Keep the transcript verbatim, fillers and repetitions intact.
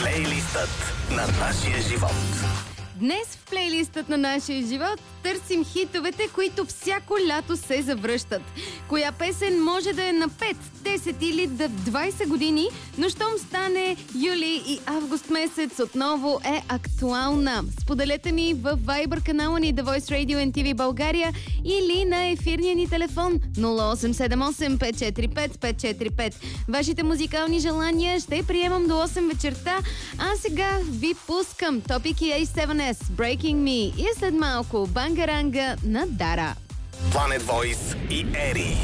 Плейлистът на нашия живот. Днес в плейлистът на нашия живот търсим хитовете, които всяко лято се завръщат. Коя песен може да е на пет, десет или двайсет години, но щом стане юли и август месец, отново е актуална. Споделете ни във Viber канала ни The Voice Radio Ен Ти Ви България или на ефирния ни телефон нула осем седем осем пет четири пет пет четири пет. Вашите музикални желания ще приемам до осем вечерта, а сега ви пускам Топик и Ей седем Ес, Breaking Me и след малко Бангаранга на Дара. Planet Voice и Ери.